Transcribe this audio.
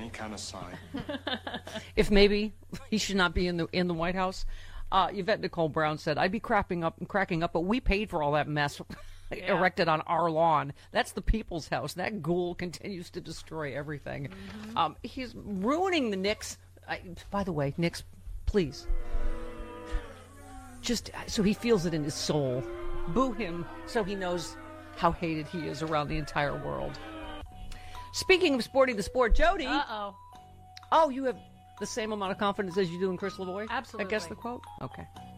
any kind of sign. If maybe he should not be in the White House. Yvette Nicole Brown said, "I'd be cracking up, but we paid for all that mess erected on our lawn. That's the people's house. That ghoul continues to destroy everything. He's ruining the Knicks. By the way, Knicks, please, just so he feels it in his soul, boo him so he knows how hated he is around the entire world." Speaking of sporting the sport, Jody. Uh-oh. Oh, you have the same amount of confidence as you do in Chris Lavoie? Absolutely. I guess the quote? Okay.